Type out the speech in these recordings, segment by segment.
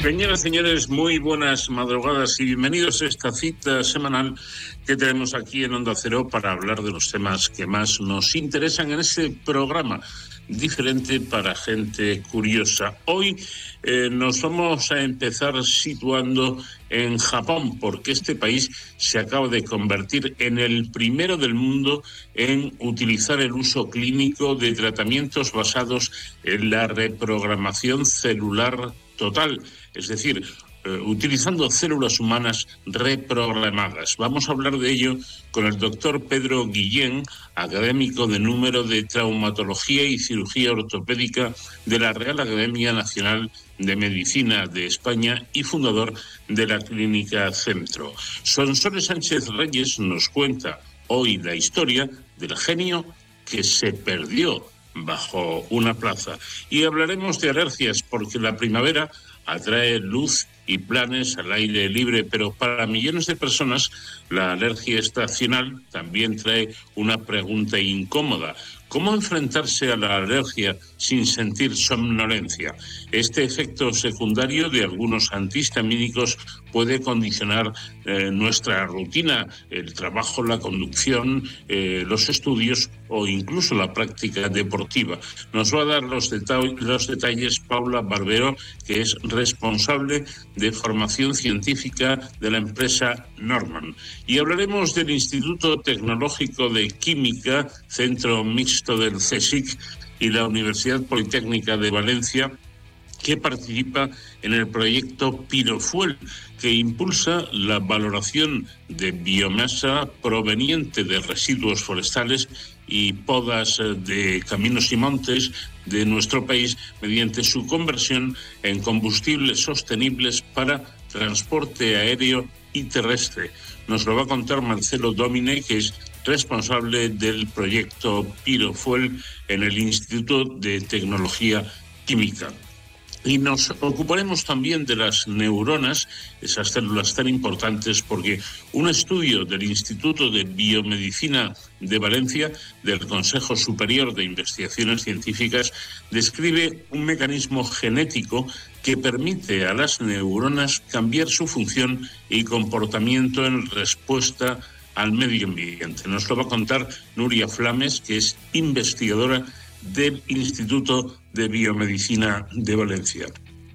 Señoras y señores, muy buenas madrugadas y bienvenidos a esta cita semanal que tenemos aquí en Onda Cero para hablar de los temas que más nos interesan en este programa diferente para gente curiosa. Hoy nos vamos a empezar situando en Japón, porque este país se acaba de convertir en el primero del mundo en utilizar el uso clínico de tratamientos basados en la reprogramación celular total, es decir, utilizando células humanas reprogramadas. Vamos a hablar de ello con el doctor Pedro Guillén, académico de número de traumatología y cirugía ortopédica de la Real Academia Nacional de Medicina de España y fundador de la Clínica Centro. Sonsoles Sánchez Reyes nos cuenta hoy la historia del genio que se perdió bajo una plaza. Y hablaremos de alergias, porque la primavera atrae luz y planes al aire libre, pero para millones de personas la alergia estacional también trae una pregunta incómoda. ¿Cómo enfrentarse a la alergia sin sentir somnolencia? Este efecto secundario de algunos antihistamínicos puede condicionar nuestra rutina, el trabajo, la conducción, los estudios o incluso la práctica deportiva. Nos va a dar los detalles Paula Barbero, que es responsable de formación científica de la empresa Norman. Y hablaremos del Instituto Tecnológico de Química, Centro Mixto del CSIC, y la Universidad Politécnica de Valencia, que participa en el proyecto Pirofuel, que impulsa la valoración de biomasa proveniente de residuos forestales y podas de caminos y montes de nuestro país mediante su conversión en combustibles sostenibles para transporte aéreo y terrestre. Nos lo va a contar Marcelo Domine, que es responsable del proyecto Pirofuel en el Instituto de Tecnología Química. Y nos ocuparemos también de las neuronas, esas células tan importantes, porque un estudio del Instituto de Biomedicina de Valencia, del Consejo Superior de Investigaciones Científicas, describe un mecanismo genético que permite a las neuronas cambiar su función y comportamiento en respuesta al medio ambiente. Nos lo va a contar Nuria Flames, que es investigadora del Instituto de Biomedicina de Valencia.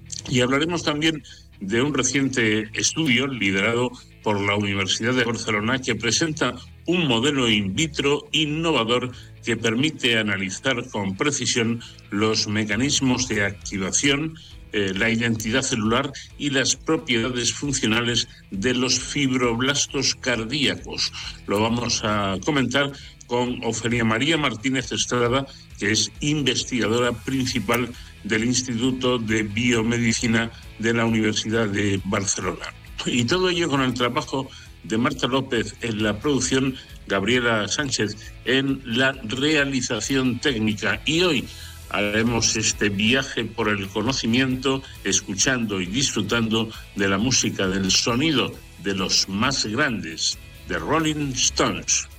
Y hablaremos también de un reciente estudio liderado por la Universidad de Barcelona que presenta un modelo in vitro innovador que permite analizar con precisión los mecanismos de activación, la identidad celular y las propiedades funcionales de los fibroblastos cardíacos. Lo vamos a comentar con Ofelia María Martínez Estrada, que es investigadora principal del Instituto de Biomedicina de la Universidad de Barcelona. Y todo ello con el trabajo de Marta López en la producción, Gabriela Sánchez en la realización técnica. Y hoy haremos este viaje por el conocimiento, escuchando y disfrutando de la música, del sonido de los más grandes, de Rolling Stones.